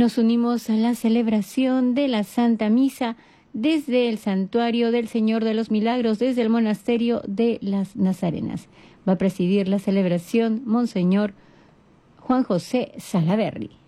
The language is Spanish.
Nos unimos a la celebración de la Santa Misa desde el Santuario del Señor de los Milagros, desde el Monasterio de las Nazarenas. Va a presidir la celebración Monseñor Juan José Salaverry.